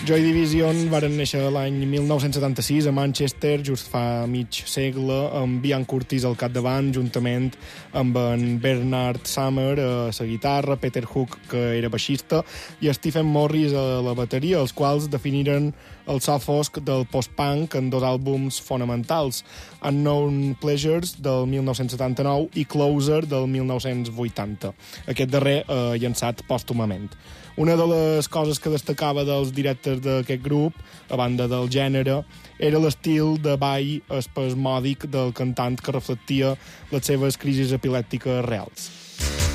Joy Division varen néixer l'any 1976 a Manchester, just fa mig segle, amb Ian Curtis al capdavant, juntament amb en Bernard Summer a la guitarra, Peter Hook, que era baixista, i Stephen Morris a la bateria, els quals definiren el so fosc del post-punk en dos àlbums fonamentals, Unknown Pleasures del 1979 i Closer del 1980. Aquest darrer llançat pòstumament. Una de les coses que destacava dels directes d'aquest grup, a banda del gènere, era l'estil de ball espasmòdic del cantant que reflectia les seves crisis epilèptiques reals.